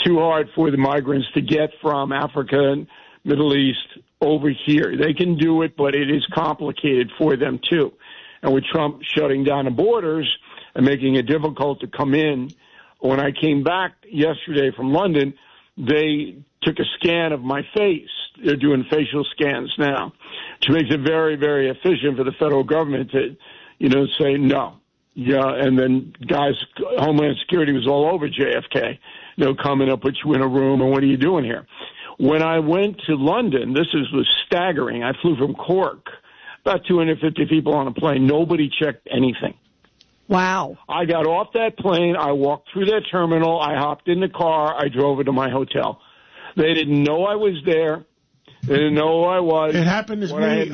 too hard for the migrants to get from Africa and Middle East over here. They can do it, but it is complicated for them too. And with Trump shutting down the borders and making it difficult to come in, when I came back yesterday from London, they took a scan of my face. They're doing facial scans now, which makes it very, very efficient for the federal government to, say no. Yeah, and then guys, Homeland Security was all over JFK. Coming up, put you in a room, and what are you doing here? When I went to London, was staggering. I flew from Cork, about 250 people on a plane. Nobody checked anything. Wow. I got off that plane. I walked through that terminal. I hopped in the car. I drove it to my hotel. They didn't know I was there. They didn't know who I was. It happened to me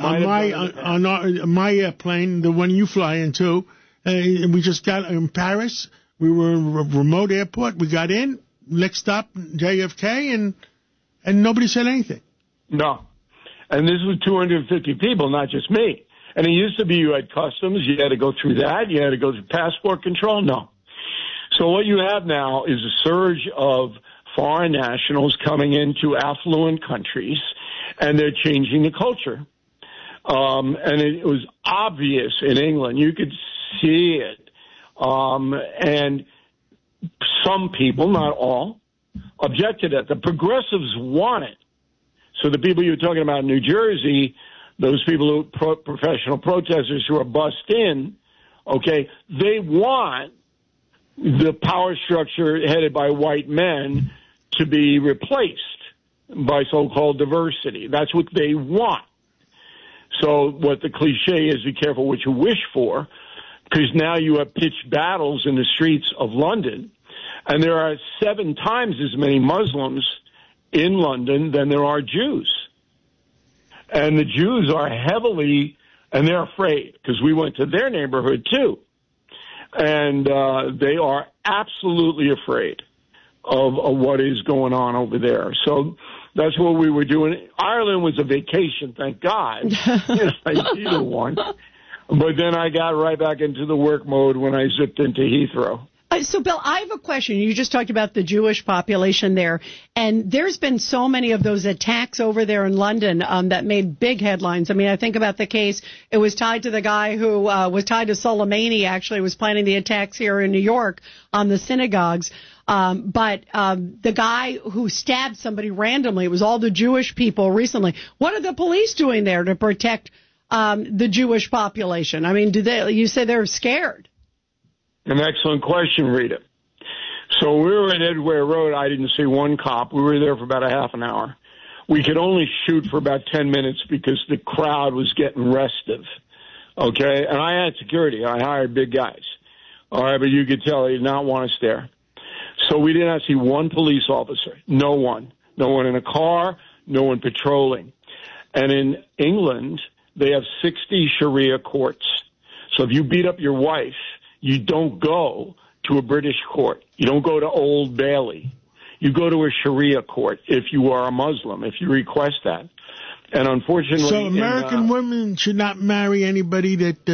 on my plane, the one you fly into. We just got in Paris. We were in a remote airport. We got in. Next stop, JFK, and nobody said anything. No. And this was 250 people, not just me. And it used to be you had customs. You had to go through that. You had to go through passport control. No. So what you have now is a surge of foreign nationals coming into affluent countries, and they're changing the culture. And it was obvious in England. You could see it. And some people, not all, objected to it. The progressives want it. So the people you were talking about in New Jersey, those people professional protesters who are bussed in, okay, they want the power structure headed by white men to be replaced by so-called diversity. That's what they want. So what the cliche is, be careful what you wish for, because now you have pitched battles in the streets of London, and there are 7 times as many Muslims in London than there are Jews. And the Jews are heavily, and they're afraid, because we went to their neighborhood too. And they are absolutely afraid of what is going on over there. So that's what we were doing. Ireland was a vacation, thank God. I needed one. But then I got right back into the work mode when I zipped into Heathrow. So, Bill, I have a question. You just talked about the Jewish population there, and there's been so many of those attacks over there in London that made big headlines. I mean, I think about the case. It was tied to the guy who was tied to Soleimani, actually, was planning the attacks here in New York on the synagogues. But the guy who stabbed somebody randomly, it was all the Jewish people recently. What are the police doing there to protect the Jewish population? I mean, you say they're scared? An excellent question, Rita. So we were at Edgware Road. I didn't see one cop. We were there for about a half an hour. We could only shoot for about 10 minutes because the crowd was getting restive. Okay? And I had security. I hired big guys. All right, but you could tell they did not want us there. So we did not see one police officer. No one. No one in a car. No one patrolling. And in England, they have 60 Sharia courts. So if you beat up your wife, you don't go to a British court. You don't go to Old Bailey. You go to a Sharia court if you are a Muslim, if you request that. And unfortunately... So American women should not marry anybody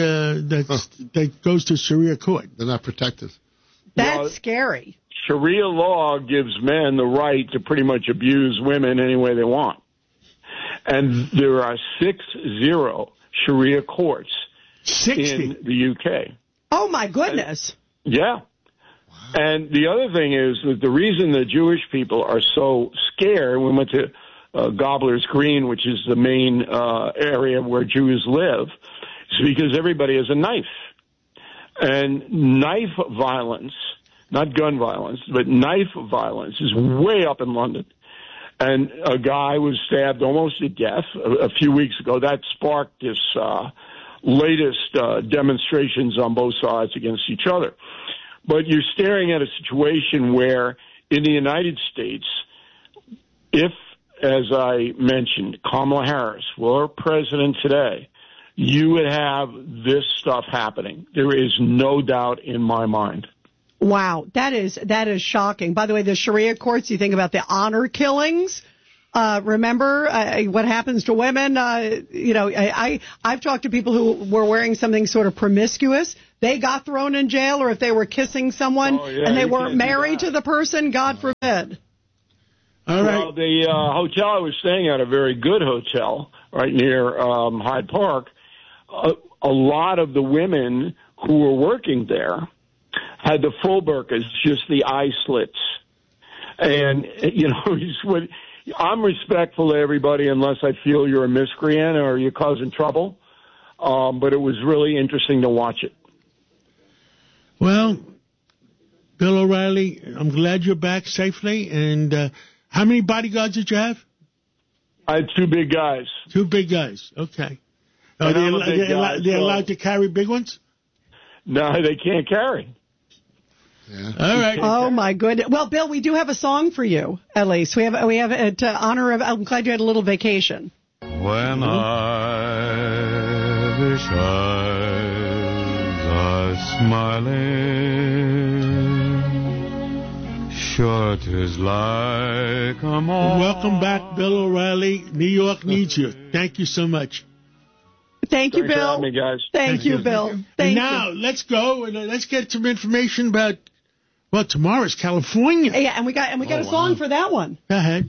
that goes to Sharia court. They're not protected. That's scary. Sharia law gives men the right to pretty much abuse women any way they want. And there are 60 Sharia courts 60 in the UK. Oh, my goodness. Yeah. Wow. And the other thing is that the reason the Jewish people are so scared, we went to Gobbler's Green, which is the main area where Jews live, is because everybody has a knife. And knife violence, not gun violence, but knife violence is way up in London. And a guy was stabbed almost to death a few weeks ago. That sparked this latest demonstrations on both sides against each other. But you're staring at a situation where in the United States, if, as I mentioned, Kamala Harris were president today, you would have this stuff happening. There is no doubt in my mind. Wow, that is shocking. By the way, the Sharia courts, you think about the honor killings. Remember what happens to women? I've talked to people who were wearing something sort of promiscuous. They got thrown in jail, or if they were kissing someone and they weren't married to the person, God forbid. All right. Well, the hotel I was staying at, a very good hotel right near Hyde Park, a lot of the women who were working there had the full burqas, just the eye slits. And, I'm respectful to everybody unless I feel you're a miscreant or you're causing trouble. But it was really interesting to watch it. Well, Bill O'Reilly, I'm glad you're back safely. And how many bodyguards did you have? I had two big guys. Two big guys. Okay. Are And I'm a big guy, they so- allowed to carry big ones? No, they can't carry. Yeah. All right. Oh my goodness. Well, Bill, we do have a song for you. At least we have it to honor of. I'm glad you had a little vacation. When Irish eyes are smiling, sure 'tis like a morning. Welcome back, Bill O'Reilly. New York needs you. Thank you so much. Thank you, Thanks for Bill. having me, guys. Thank you, Bill. Thank And now, let's go and let's get some information about, well, tomorrow's California. you. Yeah, and we got a song for that one. Go ahead.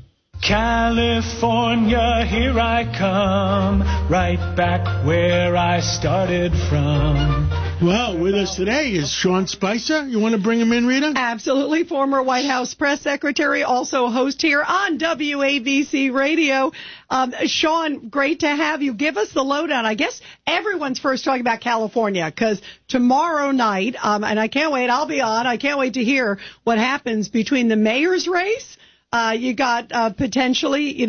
California, here I come, right back where I started from. Well, with us today is Sean Spicer. You want to bring him in, Rita? Absolutely. Former White House press secretary, also host here on WABC Radio. Sean, great to have you. Give us the lowdown. I guess everyone's first talking about California because tomorrow night, and I can't wait, I'll be on. I can't wait to hear what happens between the mayor's race. You got potentially, you've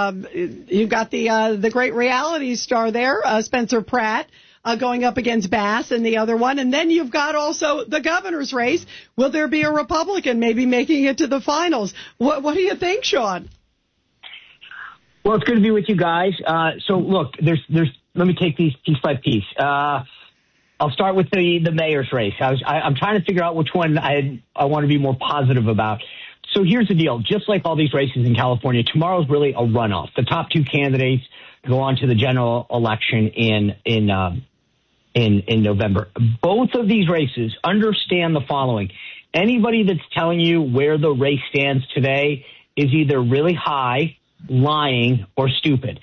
got the great reality star there, Spencer Pratt, going up against Bass and the other one. And then you've got also the governor's race. Will there be a Republican maybe making it to the finals? What do you think, Sean? Well, it's good to be with you guys. So look, there's. Let me take these piece by piece. I'll start with the mayor's race. I'm trying to figure out which one I want to be more positive about. So here's the deal. Just like all these races in California, tomorrow's really a runoff. The top two candidates go on to the general election in November. Both of these races, understand the following. Anybody that's telling you where the race stands today is either really high, lying, or stupid.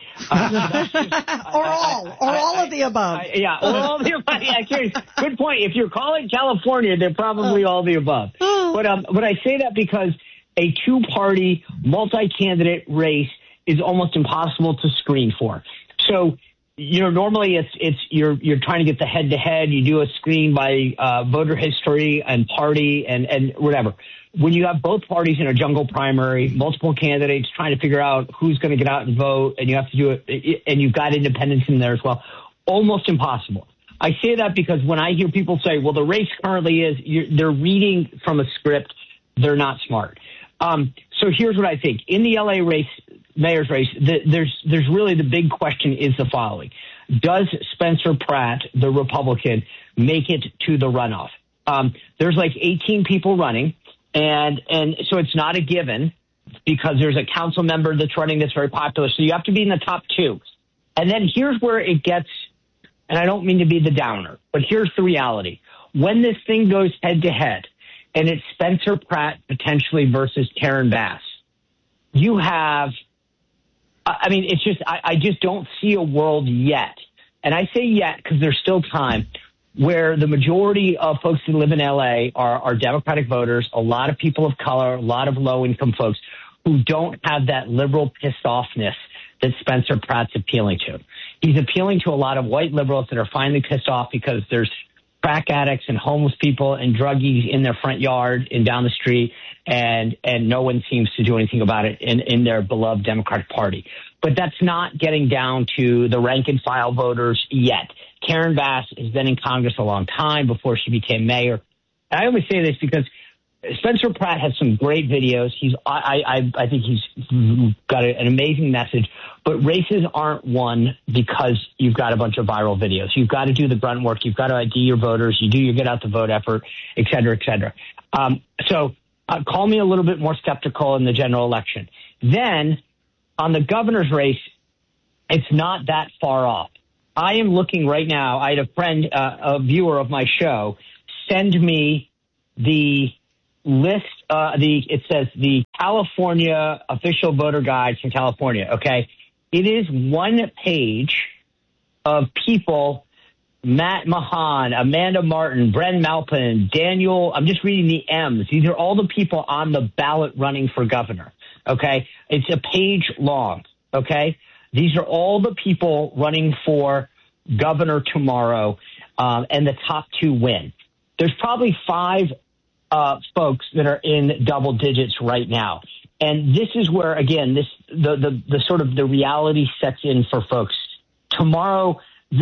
Or all of the above. All of the above. Yeah, good point. If you're calling California, they're probably all the above. But I say that because a two-party, multi-candidate race is almost impossible to screen for. So, normally you're trying to get the head-to-head. You do a screen by voter history and party and whatever. When you have both parties in a jungle primary, multiple candidates trying to figure out who's going to get out and vote, and you have to do it, and you've got independents in there as well, almost impossible. I say that because when I hear people say, well, the race currently is, they're reading from a script, they're not smart. So here's what I think. In the LA race, mayor's race, there's really the big question is the following. Does Spencer Pratt, the Republican, make it to the runoff? There's like 18 people running, and so it's not a given because there's a council member that's running that's very popular. So you have to be in the top two. And then here's where it gets, and I don't mean to be the downer, but here's the reality. When this thing goes head-to-head, and it's Spencer Pratt potentially versus Karen Bass, you have, it's just, I just don't see a world yet. And I say yet because there's still time where the majority of folks who live in LA are Democratic voters, a lot of people of color, a lot of low-income folks who don't have that liberal pissed-offness that Spencer Pratt's appealing to. He's appealing to a lot of white liberals that are finally pissed off because there's crack addicts and homeless people and druggies in their front yard and down the street, and no one seems to do anything about it in their beloved Democratic Party. But that's not getting down to the rank-and-file voters yet. Karen Bass has been in Congress a long time before she became mayor. And I always say this because Spencer Pratt has some great videos. I think he's got an amazing message. But races aren't won because you've got a bunch of viral videos. You've got to do the grunt work. You've got to ID your voters. You do your get out the vote effort, et cetera, et cetera. So call me a little bit more skeptical in the general election. Then on the governor's race, it's not that far off. I am looking right now. I had a friend, a viewer of my show, send me the list, it says the California official voter guides from California. Okay. It is one page of people, Matt Mahan, Amanda Martin, Bren Maupin, Daniel. I'm just reading the M's. These are all the people on the ballot running for governor. Okay. It's a page long. Okay. These are all the people running for governor tomorrow, and the top 2 win. There's probably 5 folks that are in double digits right now. And this is where, again, the sort of the reality sets in for folks. Tomorrow,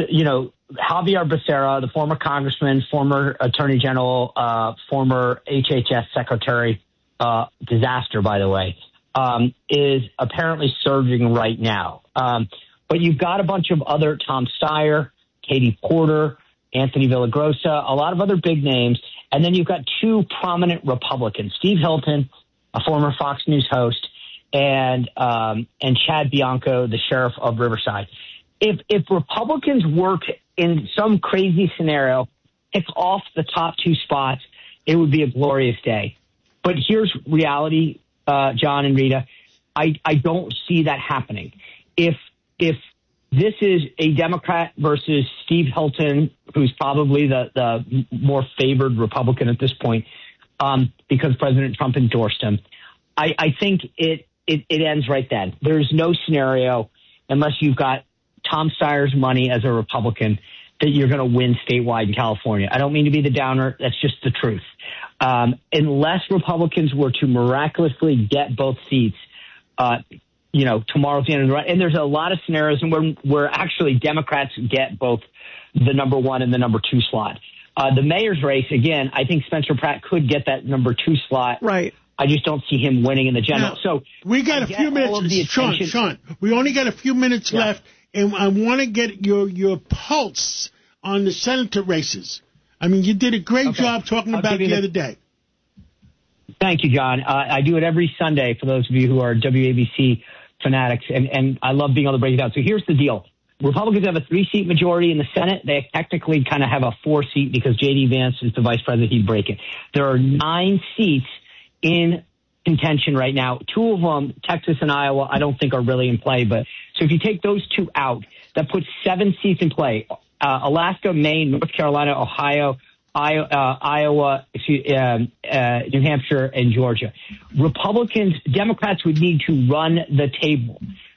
Javier Becerra, the former congressman, former attorney general, former HHS secretary, disaster, by the way, is apparently surging right now. But you've got a bunch of other, Tom Steyer, Katie Porter, Anthony Villagrosa, a lot of other big names. And then you've got 2 prominent Republicans, Steve Hilton, a former Fox News host, and Chad Bianco, the sheriff of Riverside. If Republicans were to, in some crazy scenario, pick off the top 2 spots, it would be a glorious day. But here's reality, John and Rita. I don't see that happening. If this is a Democrat versus Steve Hilton, who's probably the more favored Republican at this point, because President Trump endorsed him, I think it ends right then. There's no scenario, unless you've got Tom Steyer's money as a Republican, that you're going to win statewide in California. I don't mean to be the downer. That's just the truth. Unless Republicans were to miraculously get both seats, tomorrow's the end of the run. And there's a lot of scenarios where actually Democrats get both the number 1 and the number 2 slot. The mayor's race, again, I think Spencer Pratt could get that number 2 slot. Right. I just don't see him winning in the general. Now, so we got a few minutes. Sean, we only got a few minutes left, and I want to get your pulse on the senator races. I mean, you did a great job talking about it the other day. Thank you, John. I do it every Sunday for those of you who are WABC fanatics, and I love being able to break it down. So here's the deal. Republicans have a 3-seat majority in the Senate. They technically kind of have a 4-seat because J.D. Vance is the vice president. He'd break it. There are 9 seats in contention right now. 2 of them, Texas and Iowa, I don't think are really in play. But so if you take those 2 out, that puts 7 seats in play. Alaska, Maine, North Carolina, Ohio, Iowa, New Hampshire, and Georgia. Democrats would need to run the table.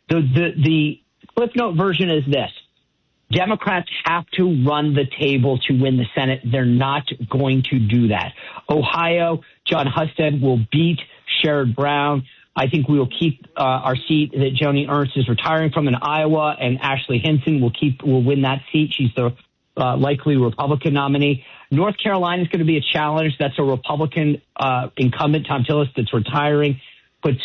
The Cliff Note version is this. Democrats have to run the table to win the Senate. They're not going to do that. Ohio, John Husted will beat Sherrod Brown. I think we will keep our seat that Joni Ernst is retiring from in Iowa, and Ashley Hinton will win that seat. She's the likely Republican nominee. North Carolina is going to be a challenge. That's a Republican incumbent, Tom Tillis, that's retiring. Puts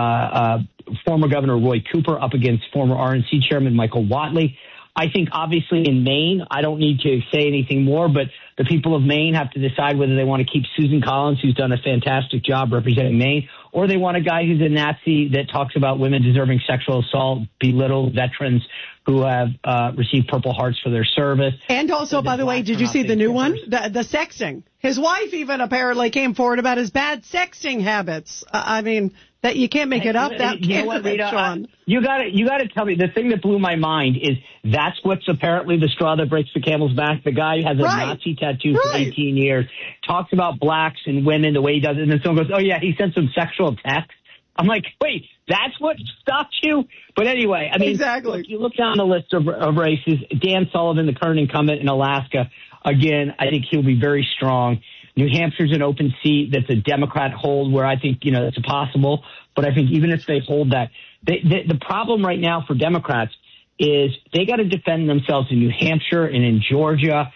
former Governor Roy Cooper up against former RNC Chairman Michael Whatley. I think, obviously, in Maine, I don't need to say anything more, but the people of Maine have to decide whether they want to keep Susan Collins, who's done a fantastic job representing Maine, or they want a guy who's a Nazi that talks about women deserving sexual assault, belittle veterans who have received Purple Hearts for their service. And also, by the way, did you see the new one? The sexting. His wife even apparently came forward about his bad sexting habits. I mean, that you can't make it up. That you know what, Rita, Sean. You got to tell me. The thing that blew my mind is that's what's apparently the straw that breaks the camel's back. The guy who has a Nazi tattoo for 18 years, talks about blacks and women the way he does it, and then someone goes, "Oh yeah, he sent some sexual text." I'm like, wait, that's what stopped you? But anyway, I mean, exactly. You look down the list of races. Dan Sullivan, the current incumbent in Alaska, again, I think he'll be very strong. New Hampshire's an open seat that's a Democrat hold where I think, it's possible. But I think even if they hold that, the problem right now for Democrats is they got to defend themselves in New Hampshire and in Georgia.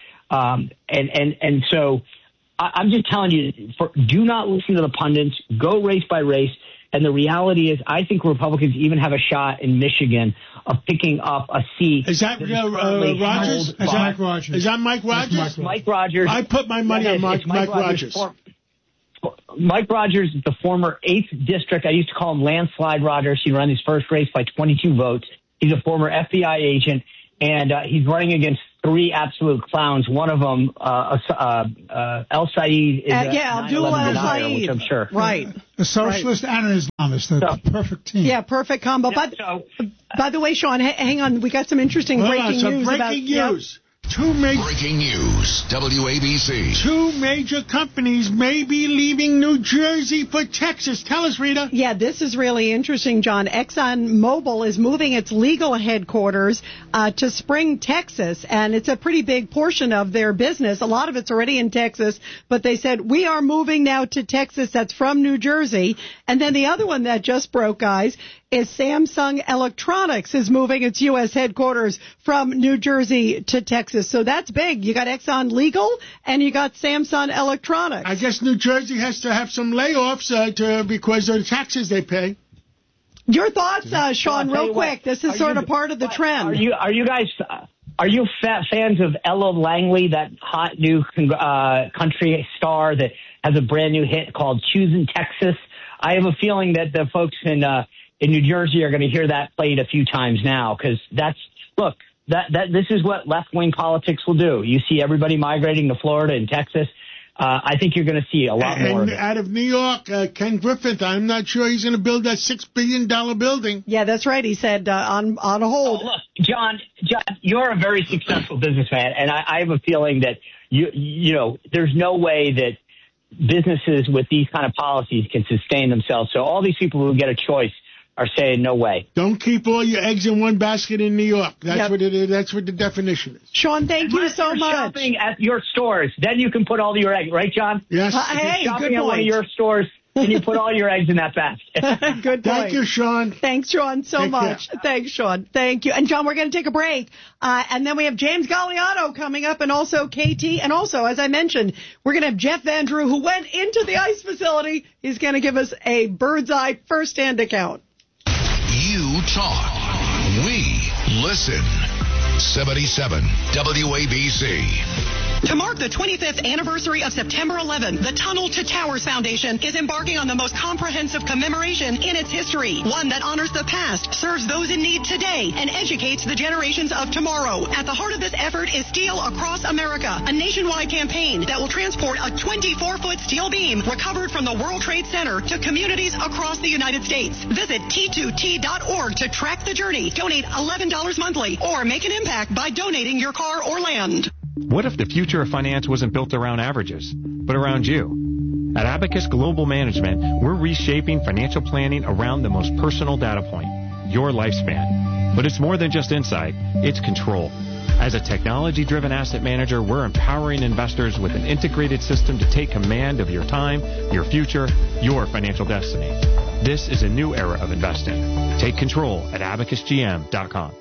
And so I'm just telling you, do not listen to the pundits. Go race by race. And the reality is, I think Republicans even have a shot in Michigan of picking up a seat. Is that Rogers? Is that Mike Rogers? Mike Rogers. I put my money on Mike Rogers. Mike Rogers is the former 8th district. I used to call him Landslide Rogers. He ran his first race by 22 votes. He's a former FBI agent. and he's running against three absolute clowns. One of them, El Sayed, is Abdul El Sayed, which I'm sure. Right. A socialist and an Islamist, the perfect team. Yeah, perfect combo. Yeah, By the way, Sean, hang on. We got some interesting breaking news. Breaking news. Breaking news, WABC. Two major companies may be leaving New Jersey for Texas. Tell us, Rita. Yeah, this is really interesting, John. ExxonMobil is moving its legal headquarters to Spring, Texas, and it's a pretty big portion of their business. A lot of it's already in Texas, but they said, we are moving now to Texas. That's from New Jersey. And then the other one that just broke, guys, is Samsung Electronics is moving its U.S. headquarters from New Jersey to Texas. So that's big. You got Exxon Legal and you got Samsung Electronics. I guess New Jersey has to have some layoffs because of the taxes they pay. Your thoughts, Sean, real quick. This is sort of part of the trend. Are you guys fans of Ella Langley, that hot new country star that has a brand new hit called "Choosing Texas"? I have a feeling that the folks in New Jersey are going to hear that played a few times now, because this is what left-wing politics will do. You see everybody migrating to Florida and Texas. I think you're going to see a lot more of it. Out of New York, Ken Griffith, I'm not sure he's going to build that $6 billion building. Yeah, that's right. He said on hold. Oh, look, John, you're a very successful businessman, and I have a feeling that you know there's no way that businesses with these kind of policies can sustain themselves. So all these people who get a choice are saying no way. Don't keep all your eggs in one basket in New York. That's what it is. That's what the definition is. Sean, thank you so much. Shopping at your stores, then you can put all your eggs, right, John? Yes. Hey, shopping good at one of your stores, and you put all your eggs in that basket. Good point. Thank you, Sean. Thanks, Sean, so much. Thanks, Sean. Thank you. And, John, we're going to take a break. And then we have James Galliano coming up, and also KT. And also, as I mentioned, we're going to have Jeff Van Drew, who went into the ICE facility. He's going to give us a bird's-eye first-hand account. You talk. We listen. 77 WABC. To mark the 25th anniversary of September 11, the Tunnel to Towers Foundation is embarking on the most comprehensive commemoration in its history. One that honors the past, serves those in need today, and educates the generations of tomorrow. At the heart of this effort is Steel Across America, a nationwide campaign that will transport a 24-foot steel beam recovered from the World Trade Center to communities across the United States. Visit T2T.org to track the journey. Donate $11 monthly or make an impact by donating your car or land. What if the future of finance wasn't built around averages, but around you? At Abacus Global Management, we're reshaping financial planning around the most personal data point, your lifespan. But it's more than just insight, it's control. As a technology-driven asset manager, we're empowering investors with an integrated system to take command of your time, your future, your financial destiny. This is a new era of investing. Take control at abacusgm.com.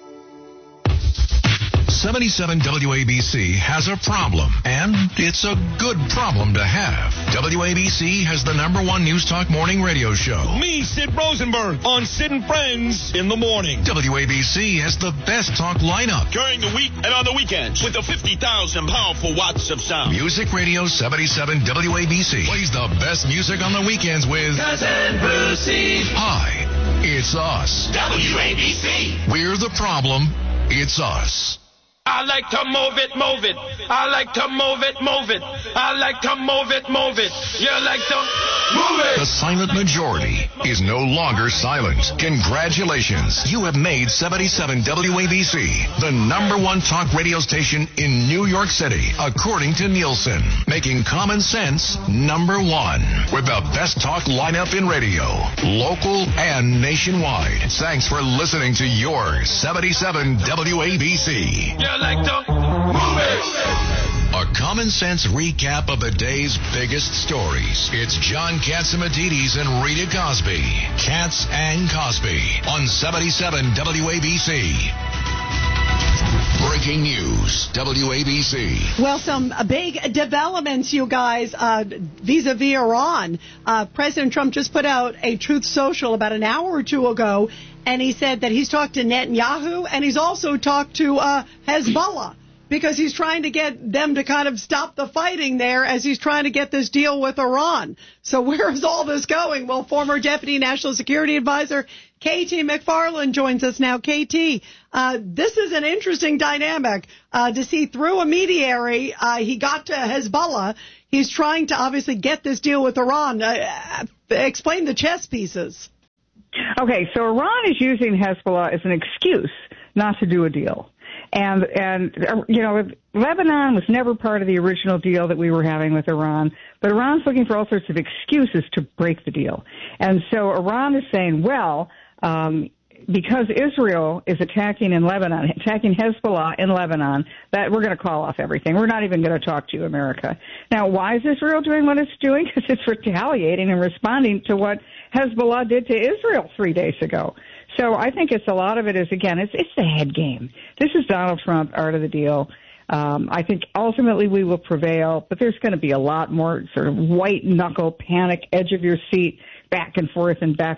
77 WABC has a problem, and it's a good problem to have. WABC has the #1 News Talk morning radio show. Me, Sid Rosenberg, on Sid and Friends in the morning. WABC has the best talk lineup. During the week and on the weekends with the 50,000 powerful watts of sound. Music Radio 77 WABC plays the best music on the weekends with Cousin Brucey. Hi, it's us. WABC. We're the problem. It's us. I like to move it, move it. I like to move it, move it. I like to move it, move it. You like to move it. The silent majority is no longer silent. Congratulations. You have made 77 WABC the #1 talk radio station in New York City, according to Nielsen. Making common sense #1 with the best talk lineup in radio, local and nationwide. Thanks for listening to your 77 WABC. You like to move it. A common sense recap of the day's biggest stories. It's John Catsimatidis and Rita Cosby. Katz and Cosby on 77 WABC. Breaking news, WABC. Well, some big developments, you guys, vis-a-vis Iran. President Trump just put out a Truth Social about an hour or two ago, and he said that he's talked to Netanyahu, and he's also talked to Hezbollah. because he's trying to get them to kind of stop the fighting there as he's trying to get this deal with Iran. So where is all this going? Well, former Deputy National Security Advisor KT McFarland joins us now. KT, this is an interesting dynamic to see through a mediary. He got to Hezbollah. He's trying to obviously get this deal with Iran. Explain the chess pieces. Okay, so Iran is using Hezbollah as an excuse not to do a deal. And you know, Lebanon was never part of the original deal that we were having with Iran, but Iran's looking for all sorts of excuses to break the deal. And so Iran is saying, well, because Israel is attacking in Lebanon, attacking Hezbollah in Lebanon, that we're going to call off everything. We're not even going to talk to you, America. Now, why is Israel doing what it's doing? Because it's retaliating and responding to what Hezbollah did to Israel 3 days ago. So I think a lot of it is, again, it's the head game. This is Donald Trump, art of the deal. I think ultimately we will prevail, but there's going to be a lot more sort of white knuckle panic, edge of your seat, back and forth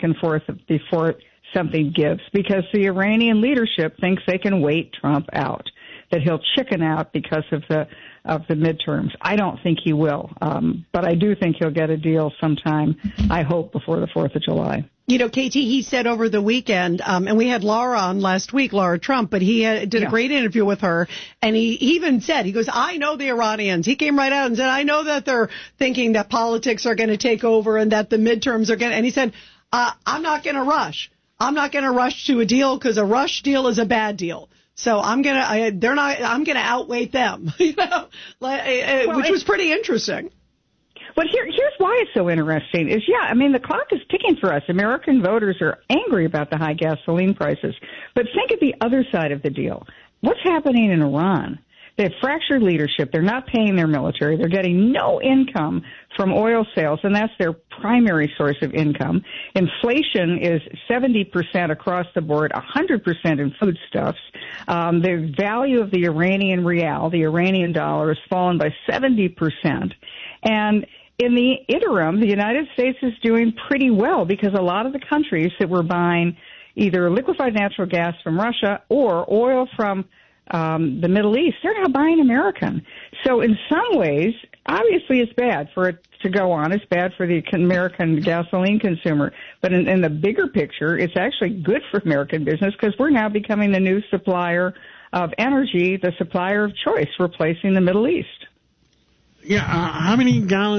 before something gives, because the Iranian leadership thinks they can wait Trump out, that he'll chicken out because of the midterms. I don't think he will, but I do think he'll get a deal sometime, I hope, before the 4th of July. You know, KT, he said over the weekend, and we had Laura on last week, Laura Trump, but he did a great interview with her, and he even said, he goes, I know the Iranians. He came right out and said, I know that they're thinking that politics are going to take over and that the midterms are going to, and he said, I'm not going to rush. I'm not going to rush to a deal because a rush deal is a bad deal. So I'm going to outweigh them, you know, which was pretty interesting. But here's why it's so interesting is, I mean, the clock is ticking for us. American voters are angry about the high gasoline prices. But think of the other side of the deal. What's happening in Iran? They have fractured leadership. They're not paying their military. They're getting no income from oil sales, and that's their primary source of income. Inflation is 70% across the board, 100% in foodstuffs. The value of the Iranian rial, the Iranian dollar, has fallen by 70%. And in the interim, the United States is doing pretty well because a lot of the countries that were buying either liquefied natural gas from Russia or oil from the Middle East, they're now buying American. So in some ways, obviously it's bad for it to go on. It's bad for the American gasoline consumer. But in the bigger picture, it's actually good for American business because we're now becoming the new supplier of energy, the supplier of choice, replacing the Middle East. Yeah, how many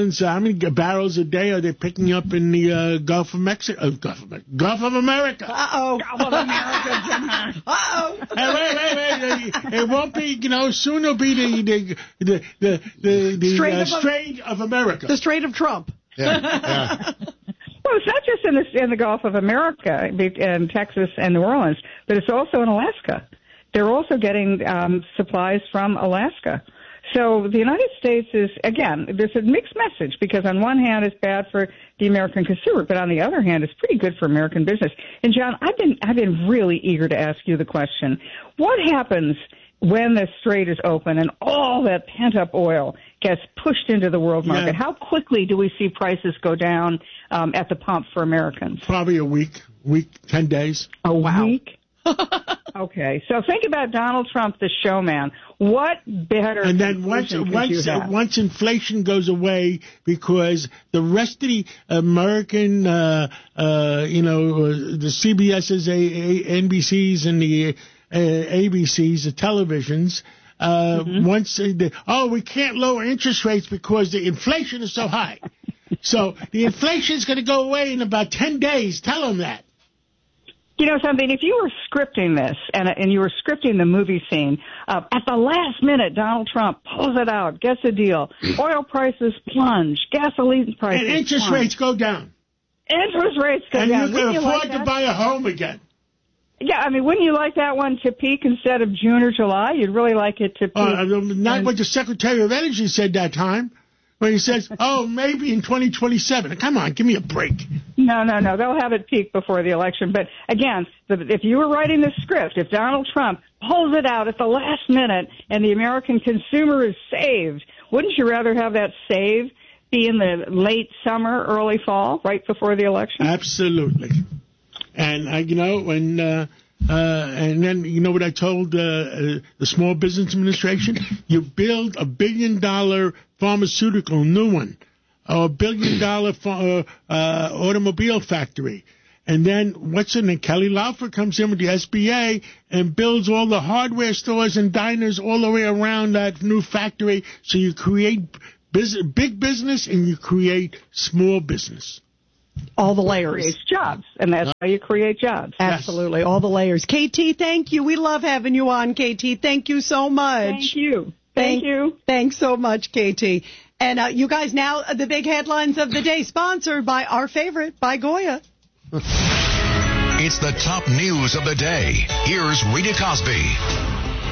barrels a day are they picking up in the Gulf of Mexico? Gulf of America. Uh-oh. Gulf of America. Uh-oh. Hey, wait. It won't be, soon it'll be the Strait of America. The Strait of Trump. Yeah. Well, it's not just in the Gulf of America, in Texas and New Orleans, but it's also in Alaska. They're also getting supplies from Alaska. So the United States is, again, there's a mixed message because on one hand it's bad for the American consumer, but on the other hand it's pretty good for American business. And John, I've been really eager to ask you the question: what happens when the strait is open and all that pent-up oil gets pushed into the world market? Yeah. How quickly do we see prices go down at the pump for Americans? Probably a week, 10 days. A week? Okay, so think about Donald Trump, the showman. What better? And then once inflation goes away, because the rest of the American, the CBS's, NBC's, and the ABC's, the televisions, once we can't lower interest rates because the inflation is so high. So the inflation is going to go away in about 10 days. Tell them that. You know something, if you were scripting this and you were scripting the movie scene, at the last minute, Donald Trump pulls it out, gets a deal, oil prices plunge, gasoline prices and interest plunge. rates go down. Interest rates go down. And you can afford to buy a home again. Yeah, I mean, wouldn't you like that one to peak instead of June or July? You'd really like it to peak. Not what the Secretary of Energy said that time. When he says, maybe in 2027. Come on, give me a break. No. They'll have it peak before the election. But, again, if you were writing the script, if Donald Trump pulls it out at the last minute and the American consumer is saved, wouldn't you rather have that save be in the late summer, early fall, right before the election? Absolutely. And, And then, you know what I told the Small Business Administration? You build $1 billion pharmaceutical new one, or $1 billion automobile factory. And then, Kelly Loeffler comes in with the SBA and builds all the hardware stores and diners all the way around that new factory. So you create big business and you create small business. All the layers. Creates jobs, and that's how you create jobs. Absolutely, all the layers. KT, thank you. We love having you on, KT. Thank you so much. Thank you. Thank you. Thanks so much, KT. And you guys, now the big headlines of the day, sponsored by our favorite, by Goya. It's the top news of the day. Here's Rita Cosby.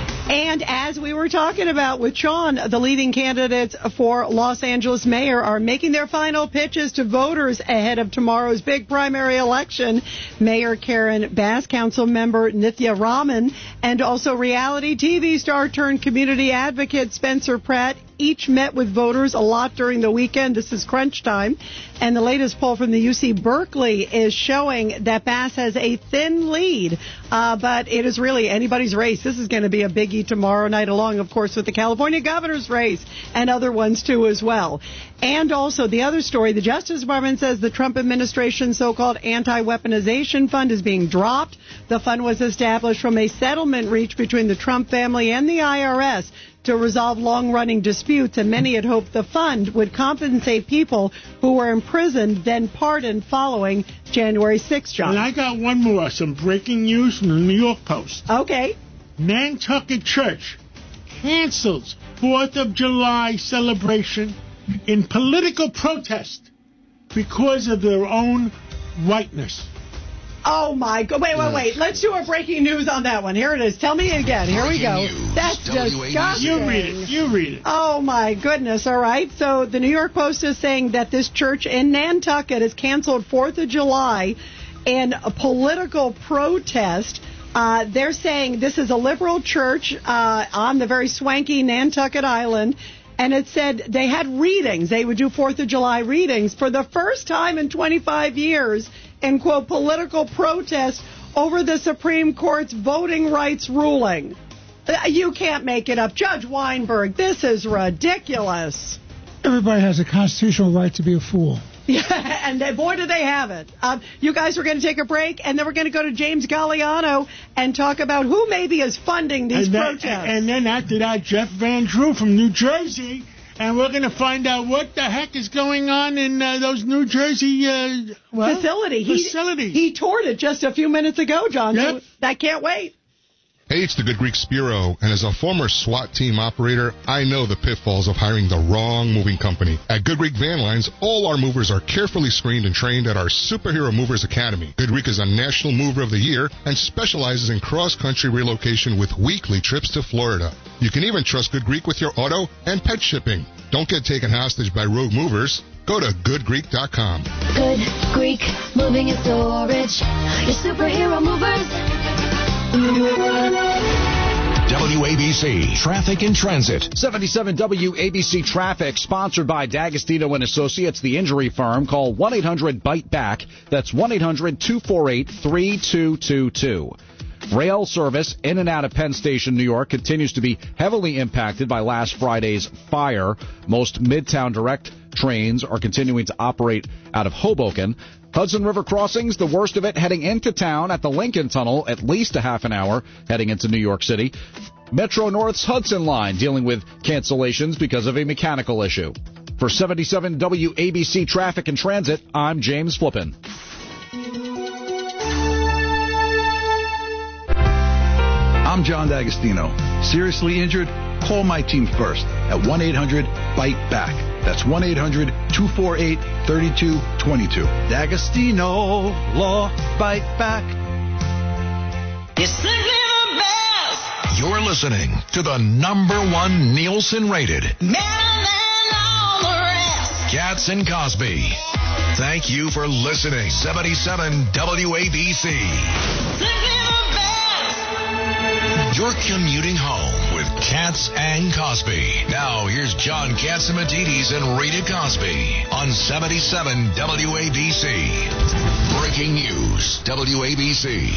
And as we were talking about with Sean, the leading candidates for Los Angeles mayor are making their final pitches to voters ahead of tomorrow's big primary election. Mayor Karen Bass, council member Nithya Raman, and also reality TV star turned community advocate Spencer Pratt each met with voters a lot during the weekend. This is crunch time. And the latest poll from the UC Berkeley is showing that Bass has a thin lead, but it is really anybody's race. This is going to be a biggie tomorrow night, along, of course, with the California governor's race and other ones, too, as well. And also the other story, the Justice Department says the Trump administration's so-called anti-weaponization fund is being dropped. The fund was established from a settlement reached between the Trump family and the IRS to resolve long-running disputes, and many had hoped the fund would compensate people who were imprisoned, then pardoned following January 6th, John. And I got one more, some breaking news from the New York Post. Okay. Nantucket Church cancels 4th of July celebration in political protest because of their own whiteness. Oh, my God. Wait. Let's do a breaking news on that one. Here it is. Tell me again. Here we go. That's disgusting. You read it. Oh, my goodness. All right. So the New York Post is saying that this church in Nantucket has canceled 4th of July in a political protest. They're saying this is a liberal church on the very swanky Nantucket Island. And it said they had readings. They would do 4th of July readings for the first time in 25 years in, quote, political protest over the Supreme Court's voting rights ruling. You can't make it up. Judge Weinberg, this is ridiculous. Everybody has a constitutional right to be a fool. Yeah, and boy, do they have it. You guys are going to take a break, and then we're going to go to James Galliano and talk about who maybe is funding these protests. And then after that, Jeff Van Drew from New Jersey, and we're going to find out what the heck is going on in those New Jersey facilities. He toured it just a few minutes ago, John. Yep. So I can't wait. Hey, it's the Good Greek Spiro, and as a former SWAT team operator, I know the pitfalls of hiring the wrong moving company. At Good Greek Van Lines, all our movers are carefully screened and trained at our Superhero Movers Academy. Good Greek is a National Mover of the Year and specializes in cross-country relocation with weekly trips to Florida. You can even trust Good Greek with your auto and pet shipping. Don't get taken hostage by rogue movers. Go to goodgreek.com. Good Greek Moving and Storage. Your superhero movers. WABC Traffic and Transit. 77 WABC Traffic, sponsored by D'Agostino and Associates, the injury firm. Call 1-800-BITE-BACK. That's 1-800-248-3222. Rail service in and out of Penn Station, New York, continues to be heavily impacted by last Friday's fire. Most Midtown Direct trains are continuing to operate out of Hoboken. Hudson River crossings, the worst of it heading into town at the Lincoln Tunnel, at least a half an hour heading into New York City. Metro North's Hudson Line dealing with cancellations because of a mechanical issue. For 77 WABC Traffic and Transit, I'm James Flippin. I'm John D'Agostino. Seriously injured? Call my team first at 1-800-BITE-BACK. That's 1-800-248-3222. D'Agostino Law Bite Back. You're listening to the #1 Nielsen rated Cats and Cosby. Thank you for listening. 77 WABC. You're commuting home with Katz and Cosby. Now, here's John Catsimatidis and Rita Cosby on 77 WABC. Breaking news, WABC.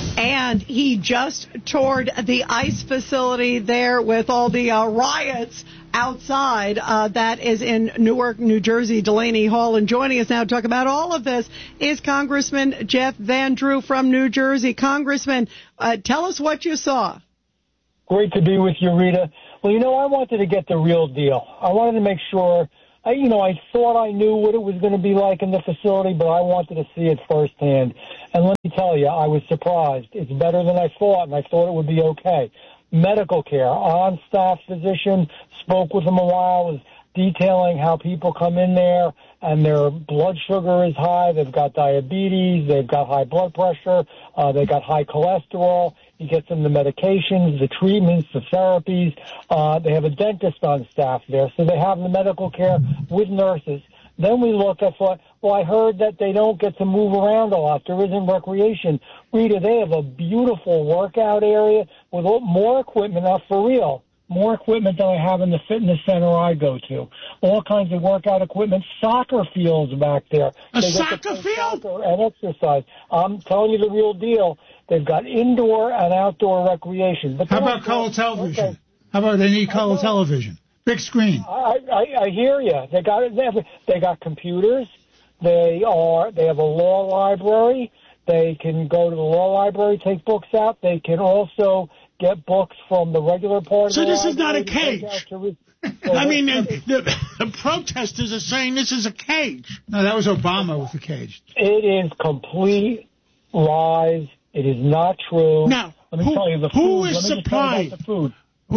And he just toured the ICE facility there with all the riots outside. That is in Newark, New Jersey, Delaney Hall. And joining us now to talk about all of this is Congressman Jeff Van Drew from New Jersey. Congressman, tell us what you saw. Great to be with you, Rita. Well, I wanted to get the real deal. I wanted to make sure, I thought I knew what it was going to be like in the facility, but I wanted to see it firsthand. And let me tell you, I was surprised. It's better than I thought, and I thought it would be okay. Medical care, on-staff physician, spoke with him a while, was detailing how people come in there and their blood sugar is high, they've got diabetes, they've got high blood pressure, they've got high cholesterol. He gets them the medications, the treatments, the therapies. They have a dentist on staff there, so they have the medical care with nurses. Then we look at, I heard that they don't get to move around a lot. There isn't recreation. Rita, they have a beautiful workout area with more equipment, now for real, more equipment than I have in the fitness center I go to. All kinds of workout equipment, soccer fields back there. A soccer field? Soccer and exercise. I'm telling you the real deal. They've got indoor and outdoor recreation. But how about color television? Okay. How about they need color television? Big screen. I hear you. They got computers. They have a law library. They can go to the law library, take books out. They can also get books from the regular part of the library. So this is not a cage. I mean, the protesters are saying this is a cage. No, that was Obama with the cage. It is complete lies. It is not true. Now, let me tell you the food. Who is supplying the food?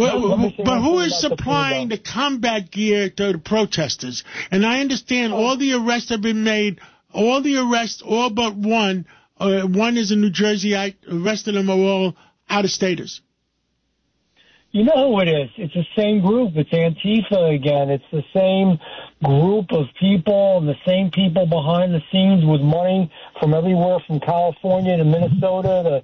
But who is supplying the combat gear to the protesters? And I understand all the arrests have been made. All the arrests, all but one. One is a New Jerseyite. The rest of them are all out-of-staters. You know who it is. It's the same group. It's Antifa again. It's the same group of people and the same people behind the scenes with money from everywhere from California to Minnesota to,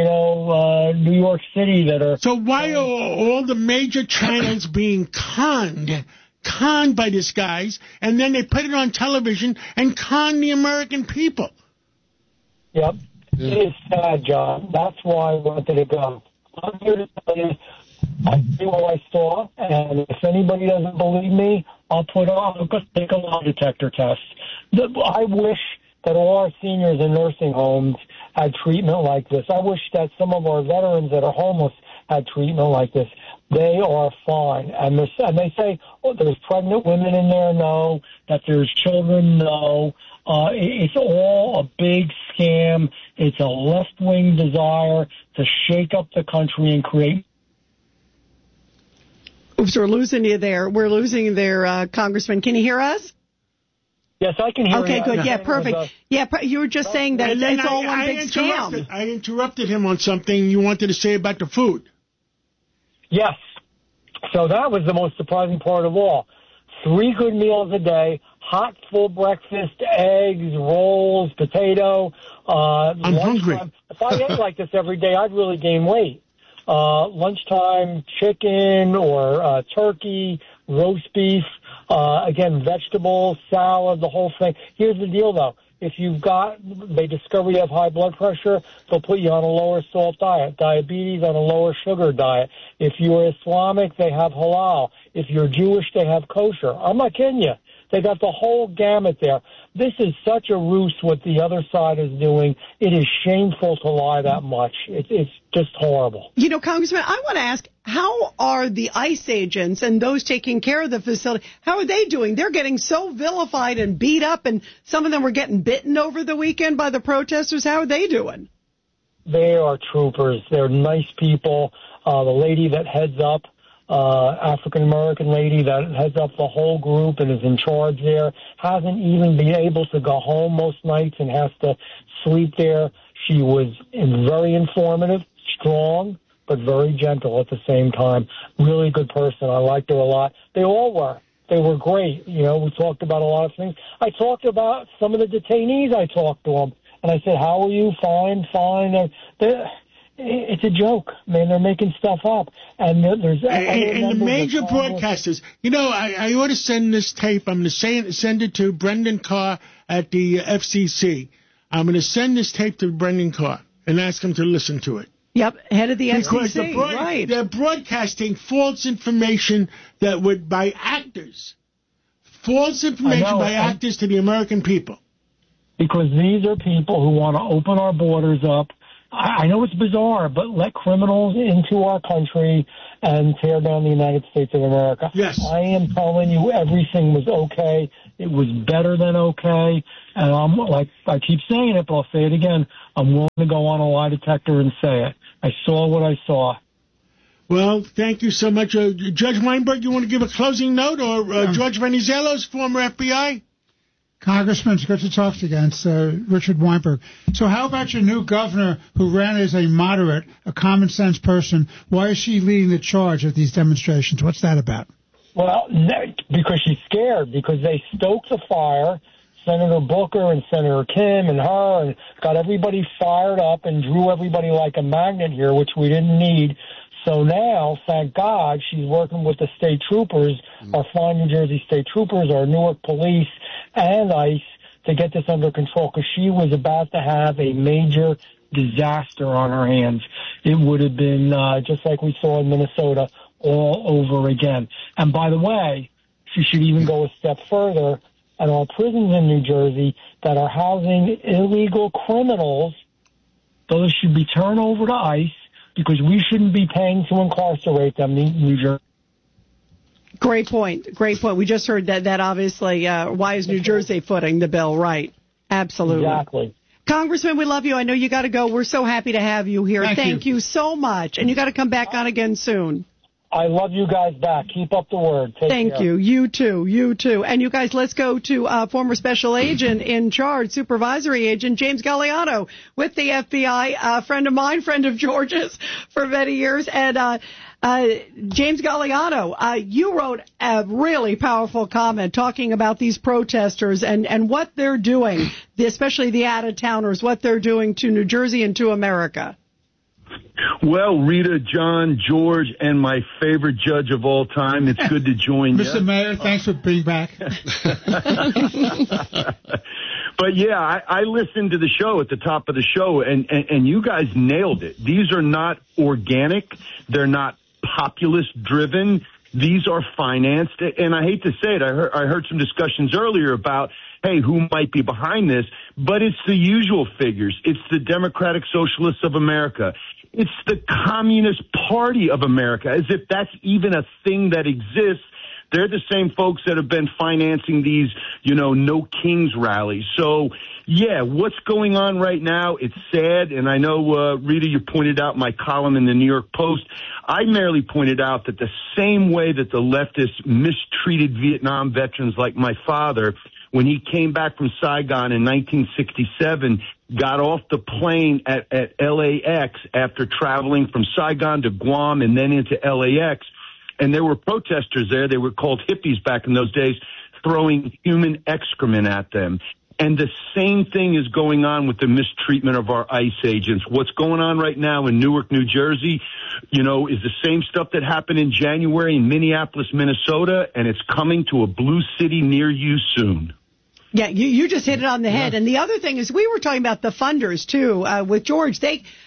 New York City that are... So why are all the major channels being conned by these guys, and then they put it on television and con the American people? Yep. It is sad, John. That's why I wanted to go. I'm here to tell you, I see what I saw, and if anybody doesn't believe me, I'll take a lie detector test. I wish that all our seniors in nursing homes had treatment like this. I wish that some of our veterans that are homeless had treatment like this. They are fine. And they say, there's pregnant women in there? No. That there's children? No. It's all a big scam. It's a left-wing desire to shake up the country and create... Oops, we're losing you there. We're losing there, Congressman. Can you hear us? Yes, I can hear you. Okay, good. Yeah, perfect. You were just saying that it's all one big scam. I interrupted him on something you wanted to say about the food. Yes. So that was the most surprising part of all. 3 good meals a day, hot, full breakfast, eggs, rolls, potato. I'm hungry. If I ate like this every day, I'd really gain weight. Lunchtime, chicken or turkey, roast beef, again, vegetables, salad, the whole thing. Here's the deal, though. If they discover you have high blood pressure, they'll put you on a lower salt diet. Diabetes, on a lower sugar diet. If you're Islamic, they have halal. If you're Jewish, they have kosher. I'm not kidding you. They got the whole gamut there. This is such a ruse what the other side is doing. It is shameful to lie that much. It's just horrible. Congressman, I want to ask, how are the ICE agents and those taking care of the facility, how are they doing? They're getting so vilified and beat up, and some of them were getting bitten over the weekend by the protesters. How are they doing? They are troopers. They're nice people. The lady that heads up, African-American lady that heads up the whole group and is in charge there, hasn't even been able to go home most nights and has to sleep there. She was very informative, strong, but very gentle at the same time. Really good person. I liked her a lot. They all were. They were great. We talked about a lot of things. I talked about some of the detainees. I talked to them, and I said, how are you? Fine, fine. it's a joke, man. They're making stuff up. And there's and the major broadcasters. You know, I ought to send this tape. I'm going to send it to Brendan Carr at the FCC. I'm going to send this tape to Brendan Carr and ask him to listen to it. Yep, head of the because FCC, right. They're broadcasting false information by actors. False information by actors to the American people. Because these are people who want to open our borders up. I know it's bizarre, but let criminals into our country and tear down the United States of America. Yes. I am telling you, everything was okay. It was better than okay. And I'm like, I keep saying it, but I'll say it again. I'm willing to go on a lie detector and say it. I saw what I saw. Well, thank you so much. Judge Weinberg, you want to give a closing note? Or George Venizelos, former FBI? Congressman, it's good to talk to you again. It's Richard Weinberg. So how about your new governor who ran as a moderate, a common-sense person? Why is she leading the charge at these demonstrations? What's that about? Well, because she's scared, because they stoked the fire. Senator Booker and Senator Kim and her, and got everybody fired up and drew everybody like a magnet here, which we didn't need. So now, thank God, she's working with the state troopers, our fine New Jersey state troopers, our Newark police, and ICE to get this under control, because she was about to have a major disaster on her hands. It would have been just like we saw in Minnesota all over again. And by the way, she should even go a step further. And our prisons in New Jersey that are housing illegal criminals, those should be turned over to ICE, because we shouldn't be paying to incarcerate them in New Jersey. Great point. Great point. We just heard that obviously, why is New Jersey footing the bill? Right. Absolutely. Exactly. Congressman, we love you. I know you got to go. We're so happy to have you here. Thank you so much. And you got to come back on again soon. I love you guys back. Keep up the word. Thank you. You too. You too. And you guys, let's go to former special agent in charge, supervisory agent James Galliano with the FBI, a friend of mine, friend of George's for many years. And James Galliano, you wrote a really powerful comment talking about these protesters and what they're doing, especially the out-of-towners, what they're doing to New Jersey and to America. Well, Rita, John, George, and my favorite judge of all time, it's good to join you. Mr. Mayor, thanks for being back. But, yeah, I listened to the show at the top of the show, and you guys nailed it. These are not organic. They're not populist-driven. These are financed. And I hate to say it, I heard some discussions earlier about, hey, who might be behind this? But it's the usual figures. It's the Democratic Socialists of America. It's the Communist Party of America, as if that's even a thing that exists. They're the same folks that have been financing these, No Kings rallies. So, yeah, what's going on right now? It's sad. And I know, Rita, you pointed out my column in the New York Post. I merely pointed out that the same way that the leftists mistreated Vietnam veterans like my father, when he came back from Saigon in 1967, got off the plane at LAX after traveling from Saigon to Guam and then into LAX. And there were protesters there. They were called hippies back in those days, throwing human excrement at them. And the same thing is going on with the mistreatment of our ICE agents. What's going on right now in Newark, New Jersey, is the same stuff that happened in January in Minneapolis, Minnesota, and it's coming to a blue city near you soon. Yeah, you just hit it on the head. And the other thing is, we were talking about the funders, too, with George.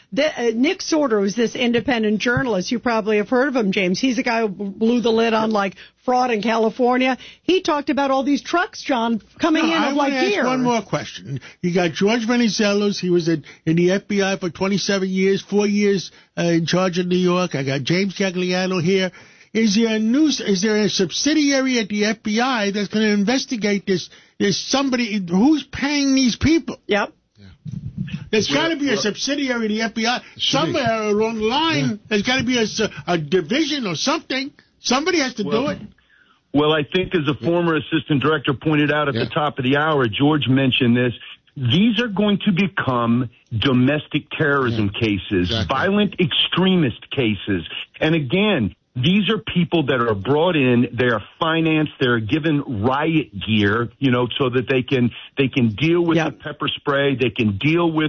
Nick Sorter, who's this independent journalist, you probably have heard of him, James. He's the guy who blew the lid on, fraud in California. He talked about all these trucks, John, coming in of, gear. I want to ask one more question. You got George Venizelos. He was in the FBI for 27 years, 4 years in charge of New York. I got James Gagliano here. Is there a subsidiary at the FBI that's going to investigate this? There's somebody who's paying these people. Yep. Yeah. There's got to be a subsidiary of the FBI somewhere along the line. Yeah. There's got to be a division or something. Somebody has to do it. Well, I think as a former assistant director pointed out at the top of the hour, George mentioned this. These are going to become domestic terrorism cases, violent extremist cases. And again, These are people that are brought in. They are financed. They're given riot gear, so that they can deal with the pepper spray. They can deal with,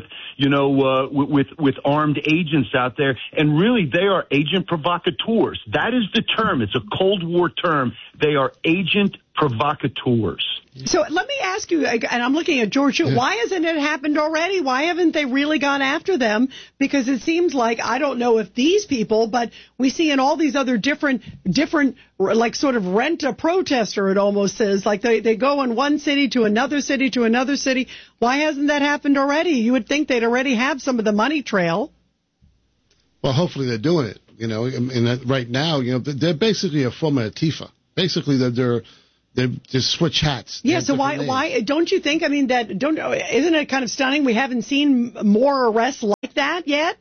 with armed agents out there. And really, they are agent provocateurs. That is the term. It's a Cold War term. They are agent provocateurs. So let me ask you, and I'm looking at George, why hasn't it happened already? Why haven't they really gone after them? Because it seems like, I don't know if these people, but we see in all these other different, like sort of rent a protester, it almost is. Like they go in one city to another city to another city. Why hasn't that happened already? You would think they'd already have some of the money trail. Well, hopefully they're doing it, and right now, they're basically a form of Antifa. Basically, they just switch hats. Yeah, so why don't you think, isn't it kind of stunning we haven't seen more arrests like that yet?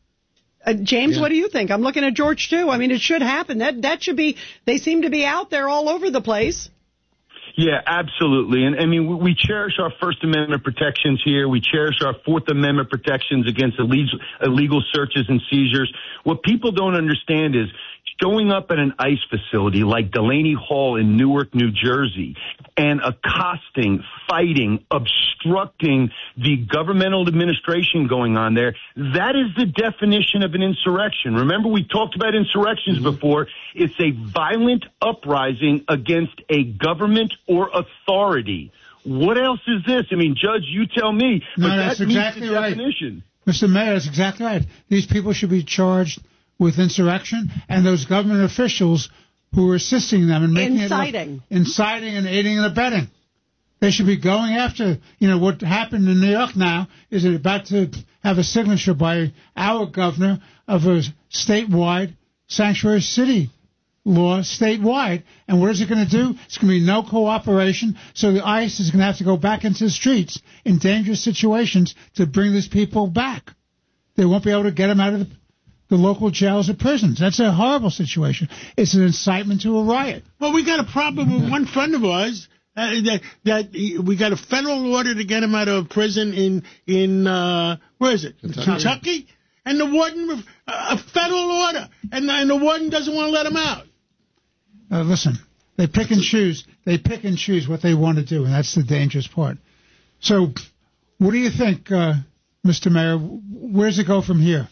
James, what do you think? I'm looking at George, too. It should happen. That should be, they seem to be out there all over the place. Yeah, absolutely. And we cherish our First Amendment protections here. We cherish our Fourth Amendment protections against illegal searches and seizures. What people don't understand is showing up at an ICE facility like Delaney Hall in Newark, New Jersey, and accosting, fighting, obstructing the governmental administration going on there, that is the definition of an insurrection. Remember, we talked about insurrections before. It's a violent uprising against a government or authority. What else is this? Judge, you tell me. No, but that's that exactly meets the right. definition. Mr. Mayor, that's exactly right. These people should be charged with insurrection, and those government officials who are assisting them and making inciting and aiding and abetting. They should be going after, what happened in New York now is they're about to have a signature by our governor of a statewide sanctuary city law statewide. And what is it going to do? It's going to be no cooperation. So the ICE is going to have to go back into the streets in dangerous situations to bring these people back. They won't be able to get them out of the local jails or prisons. That's a horrible situation. It's an incitement to a riot. Well, we got a problem with one friend of ours that we got a federal order to get him out of prison in where is it? Kentucky? And the warden, a federal order, and the warden doesn't want to let him out. Listen, they pick and choose. They pick and choose what they want to do, and that's the dangerous part. So, what do you think, Mr. Mayor? Where does it go from here?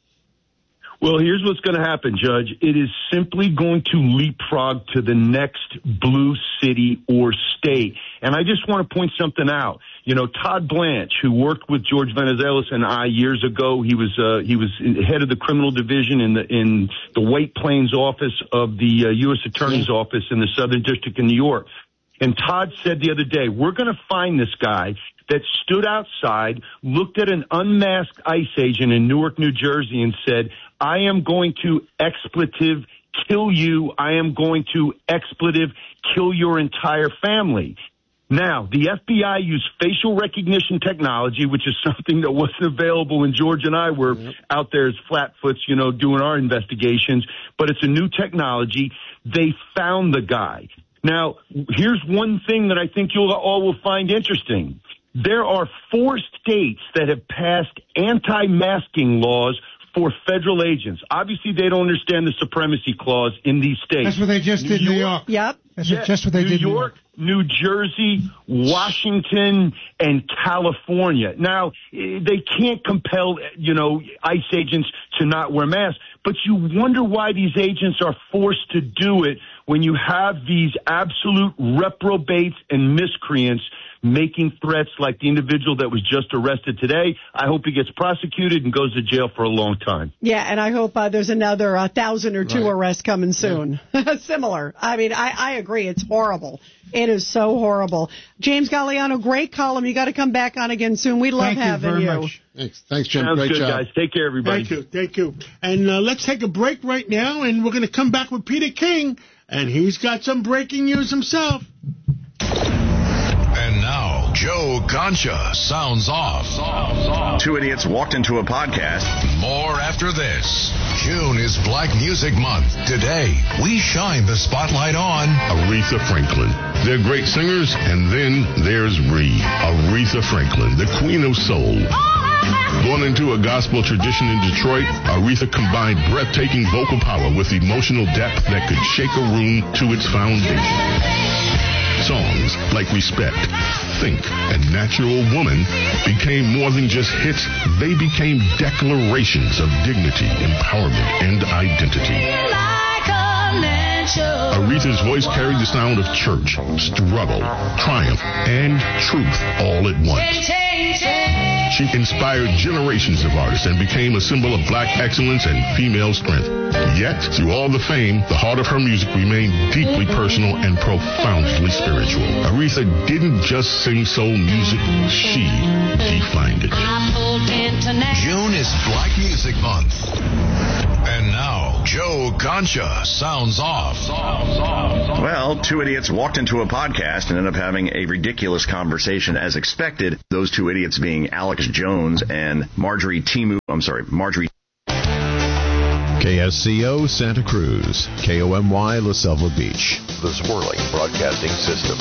Well, here's what's going to happen, Judge. It is simply going to leapfrog to the next blue city or state. And I just want to point something out. Todd Blanche, who worked with George Venizelos and I years ago, he was head of the criminal division in the White Plains office of the U.S. Attorney's Office in the Southern District of New York. And Todd said the other day, we're going to find this guy that stood outside, looked at an unmasked ICE agent in Newark, New Jersey, and said, I am going to expletive kill you. I am going to expletive kill your entire family. Now, the FBI used facial recognition technology, which is something that wasn't available when George and I were out there as flatfoots, doing our investigations. But it's a new technology. They found the guy. Now, here's one thing that I think you all will find interesting. There are 4 states that have passed anti-masking laws for federal agents. Obviously, they don't understand the supremacy clause in these states. That's what they just did in New York. Yep. That's just what they did in New York. New Jersey, Washington, and California. Now, they can't compel, ICE agents to not wear masks, but you wonder why these agents are forced to do it when you have these absolute reprobates and miscreants making threats like the individual that was just arrested today. I hope he gets prosecuted and goes to jail for a long time. Yeah, and I hope there's another 1,000 or 2 arrests coming soon. Yeah. Similar. I agree. It's horrible. It is so horrible. James Galliano, great column. You got to come back on again soon. We love having you. Much. Thanks, Jim. Sounds great good, job. guys. Take care, everybody. Thank you. And let's take a break right now, and we're going to come back with Peter King, and he's got some breaking news himself. And now, Joe Concha sounds off. 2 idiots walked into a podcast. More after this. June is Black Music Month. Today, we shine the spotlight on Aretha Franklin. They're great singers, and then there's Ree. Aretha Franklin, the queen of soul. Born into a gospel tradition in Detroit, Aretha combined breathtaking vocal power with emotional depth that could shake a room to its foundation. Songs like Respect, Think, and Natural Woman became more than just hits. They became declarations of dignity, empowerment, and identity. Aretha's voice carried the sound of church, struggle, triumph, and truth all at once. She inspired generations of artists and became a symbol of black excellence and female strength. Yet, through all the fame, the heart of her music remained deeply personal and profoundly spiritual. Aretha didn't just sing soul music, she defined it. June is Black Music Month. And now, Joe Concha sounds off. Well, two idiots walked into a podcast and ended up having a ridiculous conversation as expected. Those two idiots being Alex Jones and Marjorie KSCO Santa Cruz, KOMY La Selva Beach, the Swirling Broadcasting System.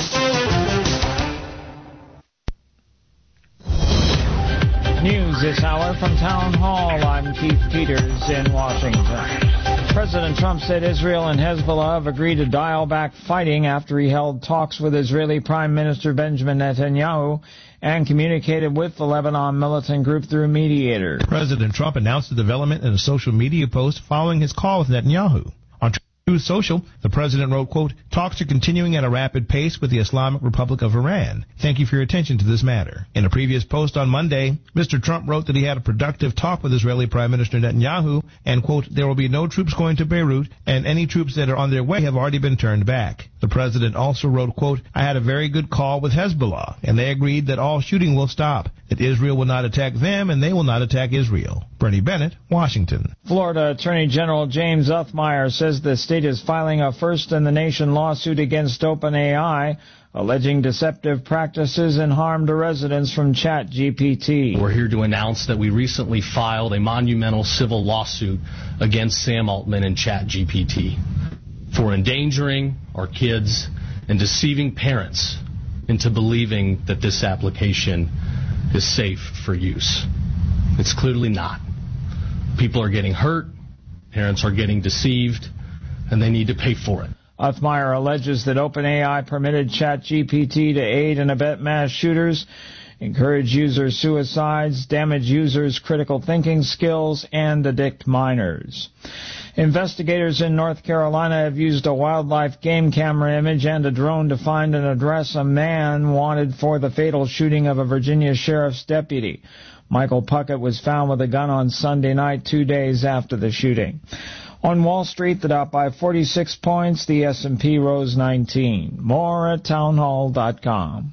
News this hour from Town Hall. I'm Keith Peters in Washington. President Trump said Israel and Hezbollah have agreed to dial back fighting after he held talks with Israeli Prime Minister Benjamin Netanyahu and communicated with the Lebanon militant group through mediators. President Trump announced the development in a social media post following his call with Netanyahu. On Truth Social, the president wrote, quote, "Talks are continuing at a rapid pace with the Islamic Republic of Iran. Thank you for your attention to this matter." In a previous post on Monday, Mr. Trump wrote that he had a productive talk with Israeli Prime Minister Netanyahu and, quote, "There will be no troops going to Beirut, and any troops that are on their way have already been turned back." The president also wrote, quote, "I had a very good call with Hezbollah, and they agreed that all shooting will stop, that Israel will not attack them, and they will not attack Israel." Bernie Bennett, Washington. Florida Attorney General James Uthmire says the state is filing a first-in-the-nation lawsuit against OpenAI, alleging deceptive practices and harm to residents from ChatGPT. We're here to announce that we recently filed a monumental civil lawsuit against Sam Altman and ChatGPT for endangering our kids and deceiving parents into believing that this application is safe for use. It's clearly not. People are getting hurt, parents are getting deceived, and they need to pay for it. Uthmire alleges that OpenAI permitted ChatGPT to aid and abet mass shooters, encourage user suicides, damage users' critical thinking skills, and addict minors. Investigators in North Carolina have used a wildlife game camera image and a drone to find and address a man wanted for the fatal shooting of a Virginia sheriff's deputy. Michael Puckett was found with a gun on Sunday night, 2 days after the shooting. On Wall Street, the Dow by 46 points, the S&P rose 19. More at townhall.com.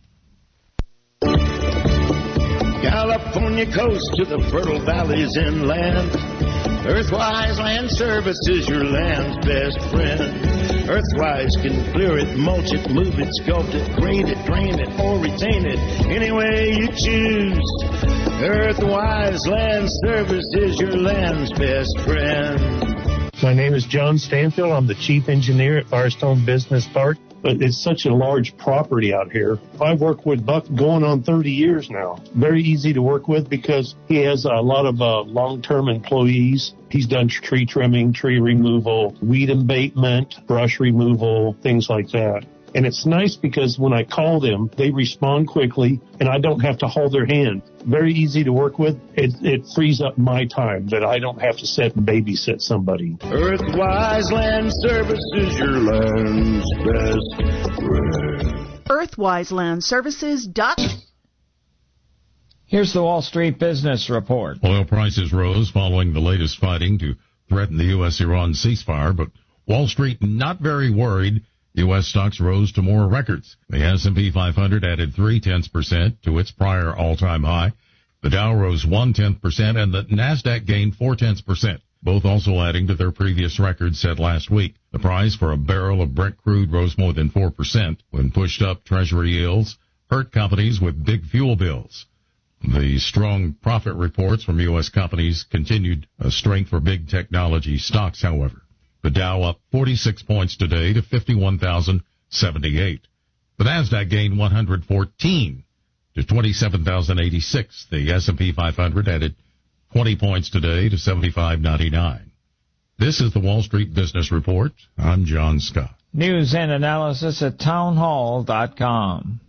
California coast to the fertile valleys inland. Earthwise Land Services, your land's best friend. Earthwise can clear it, mulch it, move it, sculpt it, grade it, drain it, or retain it, any way you choose. Earthwise Land Services, your land's best friend. My name is John Stanfield. I'm the chief engineer at Firestone Business Park. But it's such a large property out here. I've worked with Buck going on 30 years now. Very easy to work with because he has a lot of long-term employees. He's done tree trimming, tree removal, weed abatement, brush removal, things like that. And it's nice because when I call them, they respond quickly, and I don't have to hold their hand. Very easy to work with. It frees up my time that I don't have to sit and babysit somebody. Earthwise Land Services, your land's best friend. EarthwiseLandServices.com. Here's the Wall Street Business Report. Oil prices rose following the latest fighting to threaten the U.S.-Iran ceasefire, but Wall Street not very worried. U.S. stocks rose to more records. The S&P 500 added 0.3% to its prior all-time high. The Dow rose 0.1%, and the Nasdaq gained 0.4%, both also adding to their previous records set last week. The price for a barrel of Brent crude rose more than 4% when pushed up Treasury yields hurt companies with big fuel bills. The strong profit reports from U.S. companies continued a strength for big technology stocks, however. The Dow up 46 points today to 51,078. The Nasdaq gained 114 to to 27,086. The S&P 500 added 20 points today to 75.99. This is the Wall Street Business Report. I'm John Scott. News and analysis at townhall.com.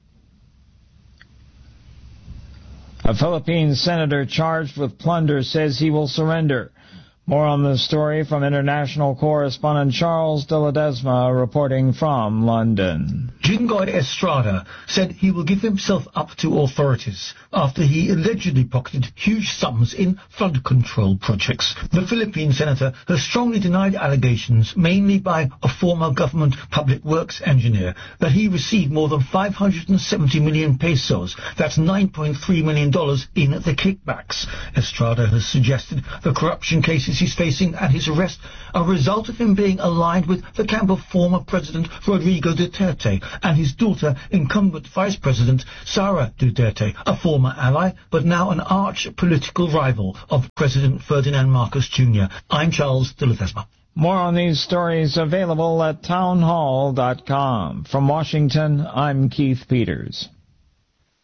A Philippine senator charged with plunder says he will surrender. More on the story from international correspondent Charles de Ledesma reporting from London. Jinggoy Estrada said he will give himself up to authorities after he allegedly pocketed huge sums in flood control projects. The Philippine senator has strongly denied allegations, mainly by a former government public works engineer, that he received more than 570 million pesos, that's $9.3 million, in the kickbacks. Estrada has suggested the corruption cases he's facing and his arrest are a result of him being aligned with the camp of former President Rodrigo Duterte and his daughter, incumbent Vice President Sara Duterte, a former ally but now an arch political rival of President Ferdinand Marcos Jr. I'm Charles de Ledesma. More on these stories available at townhall.com. From Washington, I'm Keith Peters.